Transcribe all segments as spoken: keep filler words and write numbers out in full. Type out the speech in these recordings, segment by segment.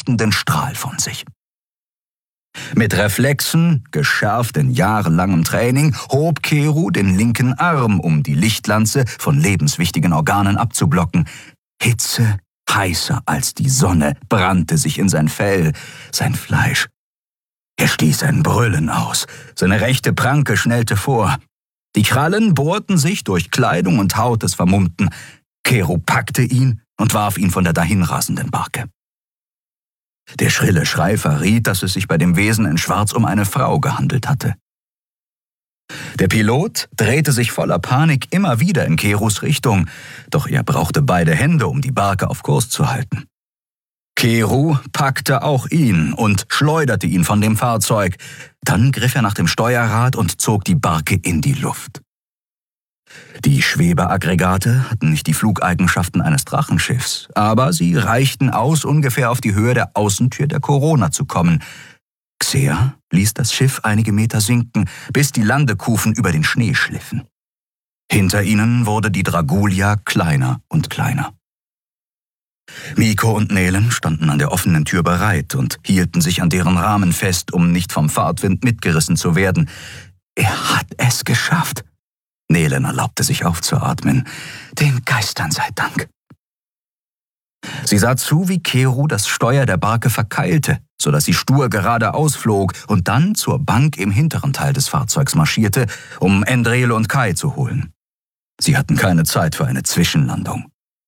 leuchtenden Strahl von sich. Mit Reflexen, geschärft in jahrelangem Training, hob Keru den linken Arm, um die Lichtlanze von lebenswichtigen Organen abzublocken. Hitze, heißer als die Sonne, brannte sich in sein Fell, sein Fleisch. Er stieß ein Brüllen aus. Seine rechte Pranke schnellte vor. Die Krallen bohrten sich durch Kleidung und Haut des Vermummten. Keru packte ihn und warf ihn von der dahinrasenden Barke. Der schrille Schrei verriet, dass es sich bei dem Wesen in Schwarz um eine Frau gehandelt hatte. Der Pilot drehte sich voller Panik immer wieder in Kerus Richtung, doch er brauchte beide Hände, um die Barke auf Kurs zu halten. Keru packte auch ihn und schleuderte ihn von dem Fahrzeug. Dann griff er nach dem Steuerrad und zog die Barke in die Luft. Die Schwebeaggregate hatten nicht die Flugeigenschaften eines Drachenschiffs, aber sie reichten aus, ungefähr auf die Höhe der Außentür der Corona zu kommen. Xer ließ das Schiff einige Meter sinken, bis die Landekufen über den Schnee schliffen. Hinter ihnen wurde die Dragulia kleiner und kleiner. Miko und Nelen standen an der offenen Tür bereit und hielten sich an deren Rahmen fest, um nicht vom Fahrtwind mitgerissen zu werden. Er hat es geschafft. Nelen erlaubte sich aufzuatmen. Den Geistern sei Dank. Sie sah zu, wie Keru das Steuer der Barke verkeilte, sodass sie stur geradeaus flog und dann zur Bank im hinteren Teil des Fahrzeugs marschierte, um Endrel und Kai zu holen. Sie hatten keine Zeit für eine Zwischenlandung.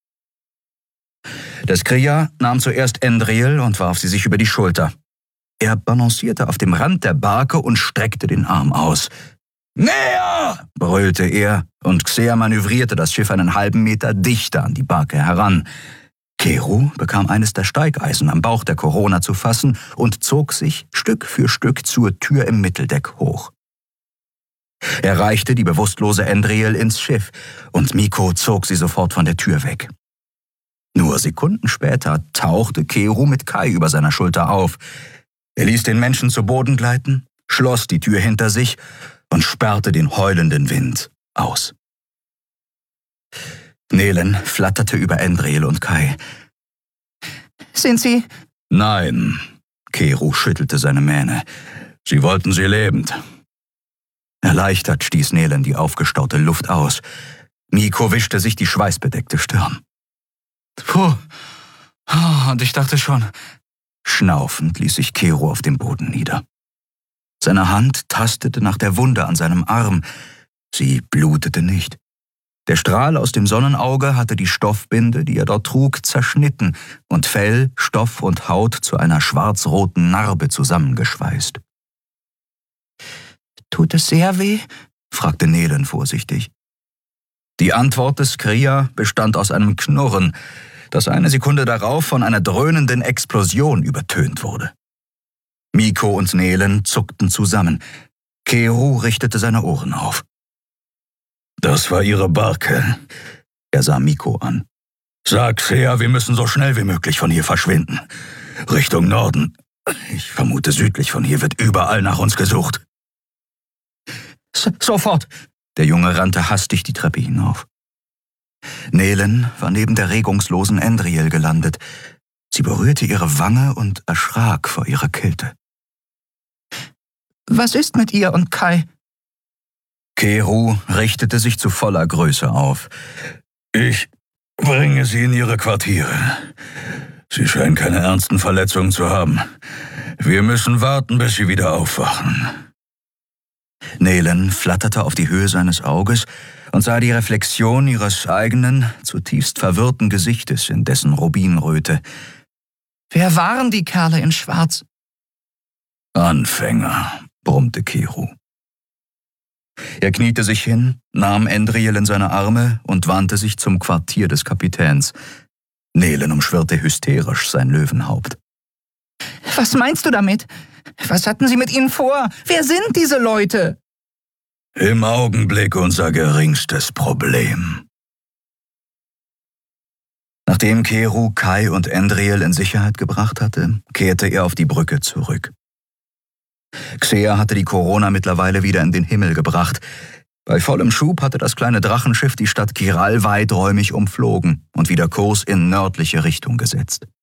Der Skria nahm zuerst Endrel und warf sie sich über die Schulter. Er balancierte auf dem Rand der Barke und streckte den Arm aus. »Näher!« brüllte er, und Xer manövrierte das Schiff einen halben Meter dichter an die Barke heran. Keru bekam eines der Steigeisen am Bauch der Corona zu fassen und zog sich Stück für Stück zur Tür im Mitteldeck hoch. Er reichte die bewusstlose Endrel ins Schiff, und Miko zog sie sofort von der Tür weg. Nur Sekunden später tauchte Keru mit Kai über seiner Schulter auf. Er ließ den Menschen zu Boden gleiten, schloss die Tür hinter sich und sperrte den heulenden Wind aus. Nelen flatterte über Endrel und Kai. »Sind Sie?« »Nein«, Keru schüttelte seine Mähne. »Sie wollten sie lebend.« Erleichtert stieß Nelen die aufgestaute Luft aus. Miko wischte sich die schweißbedeckte Stirn. »Puh, oh, und ich dachte schon...« Schnaufend ließ sich Keru auf dem Boden nieder. Seine Hand tastete nach der Wunde an seinem Arm. Sie blutete nicht. Der Strahl aus dem Sonnenauge hatte die Stoffbinde, die er dort trug, zerschnitten und Fell, Stoff und Haut zu einer schwarz-roten Narbe zusammengeschweißt. »Tut es sehr weh?« fragte Nelen vorsichtig. Die Antwort des Skria bestand aus einem Knurren, das eine Sekunde darauf von einer dröhnenden Explosion übertönt wurde. Miko und Nelen zuckten zusammen. Keru richtete seine Ohren auf. »Das war ihre Barke«, er sah Miko an. »Sag Xer, wir müssen so schnell wie möglich von hier verschwinden. Richtung Norden. Ich vermute, südlich von hier wird überall nach uns gesucht.« S- »Sofort!« Der Junge rannte hastig die Treppe hinauf. Nelen war neben der regungslosen Endrel gelandet. Sie berührte ihre Wange und erschrak vor ihrer Kälte. »Was ist mit ihr und Kai?« Keru richtete sich zu voller Größe auf. »Ich bringe sie in ihre Quartiere. Sie scheinen keine ernsten Verletzungen zu haben. Wir müssen warten, bis sie wieder aufwachen.« Nelen flatterte auf die Höhe seines Auges und sah die Reflexion ihres eigenen, zutiefst verwirrten Gesichtes in dessen Rubinröte. »Wer waren die Kerle in Schwarz?« »Anfänger«, brummte Keru. Er kniete sich hin, nahm Endrel in seine Arme und wandte sich zum Quartier des Kapitäns. Nelen umschwirrte hysterisch sein Löwenhaupt. »Was meinst du damit? Was hatten Sie mit ihnen vor? Wer sind diese Leute?« »Im Augenblick unser geringstes Problem.« Nachdem Keru Kai und Endrel in Sicherheit gebracht hatte, kehrte er auf die Brücke zurück. Xer hatte die Corona mittlerweile wieder in den Himmel gebracht. Bei vollem Schub hatte das kleine Drachenschiff die Stadt Kiral weiträumig umflogen und wieder Kurs in nördliche Richtung gesetzt.